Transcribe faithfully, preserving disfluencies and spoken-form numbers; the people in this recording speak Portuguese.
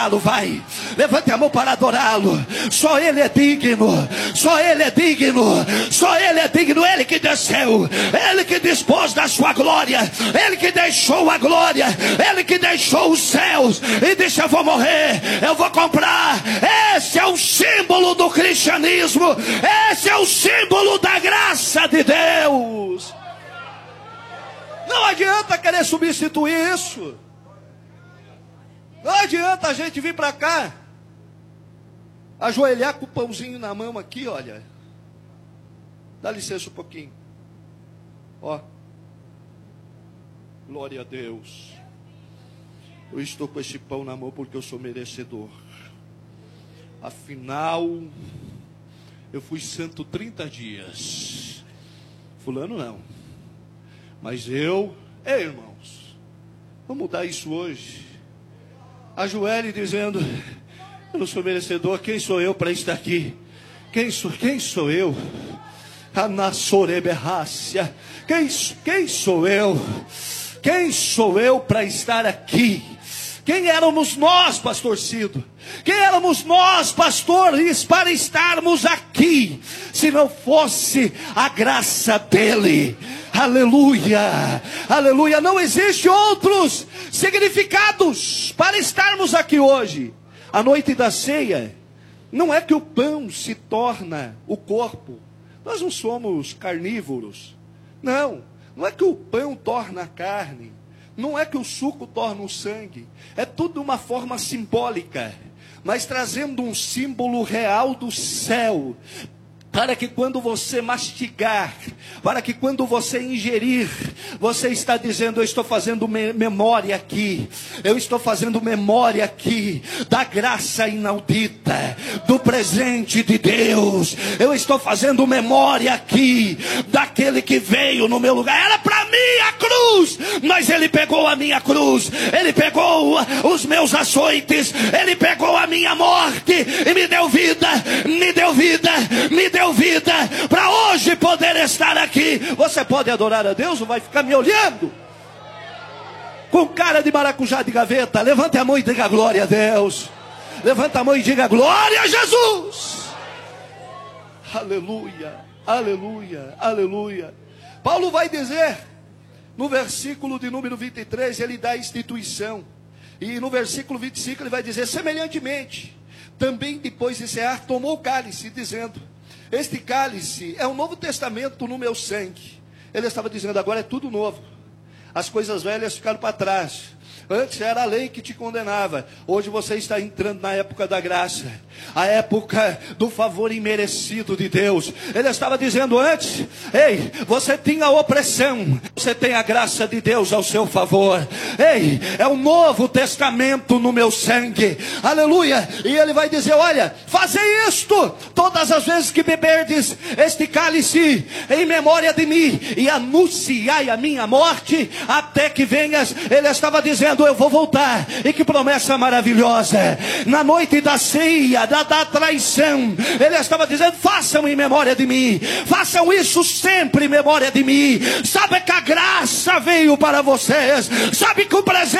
Vai, levante a mão para adorá-lo. Só Ele é digno, só Ele é digno, só Ele é digno. Ele que desceu, Ele que dispôs da sua glória, Ele que deixou a glória, Ele que deixou os céus e disse: eu vou morrer, eu vou comprar. Esse é o símbolo do cristianismo, esse é o símbolo da graça de Deus. Não adianta querer substituir isso. Não adianta a gente vir para cá, ajoelhar com o pãozinho na mão aqui, olha. Dá licença um pouquinho. Ó. Glória a Deus. Eu estou com esse pão na mão porque eu sou merecedor. Afinal, eu fui santo trinta dias. Fulano não. Mas eu, ei irmãos, vamos mudar isso hoje. Ajoelhe dizendo: eu não sou merecedor, quem sou eu para estar aqui? Quem sou, quem sou eu? Anassoreberrácia. Quem, quem sou eu? Quem sou eu para estar aqui? Quem éramos nós, pastor Cido? Quem éramos nós, pastores, para estarmos aqui, se não fosse a graça dele? Aleluia, aleluia. Não existe outros significados para estarmos aqui hoje. A noite da ceia, não é que o pão se torna o corpo. Nós não somos carnívoros. Não, não é que o pão torna a carne. Não é que o suco torna o sangue. É tudo uma forma simbólica, mas trazendo um símbolo real do céu, para que quando você mastigar, para que quando você ingerir, você está dizendo: eu estou fazendo me- memória aqui, eu estou fazendo memória aqui, da graça inaudita, do presente de Deus, eu estou fazendo memória aqui, daquele que veio no meu lugar. Era para mim a cruz, mas Ele pegou a minha cruz, Ele pegou os meus açoites, Ele pegou a minha morte, e me deu vida, me deu vida, me deu vida, para hoje poder estar aqui. Você pode adorar a Deus ou vai ficar me olhando com cara de maracujá de gaveta? Levante a mão e diga glória a Deus. Levanta a mão e diga glória a Jesus. Aleluia, aleluia, aleluia. Paulo vai dizer no versículo de número vinte e três, ele dá a instituição, e no versículo vinte e cinco ele vai dizer: semelhantemente, também depois de cear, tomou o cálice, dizendo: este cálice é um novo testamento no meu sangue. Ele estava dizendo: agora é tudo novo. As coisas velhas ficaram para trás. Antes era a lei que te condenava. Hoje você está entrando na época da graça, a época do favor imerecido de Deus. Ele estava dizendo antes: ei, você tinha opressão, você tem a graça de Deus ao seu favor. Ei, é um novo testamento no meu sangue. Aleluia. E ele vai dizer: olha, fazei isto todas as vezes que beberdes este cálice em memória de mim, e anunciai a minha morte até que venhas. Ele estava dizendo: eu vou voltar. E que promessa maravilhosa. Na noite da ceia, da, da traição, ele estava dizendo: façam em memória de mim, façam isso sempre em memória de mim. Sabe que a graça veio para vocês, sabe que o presente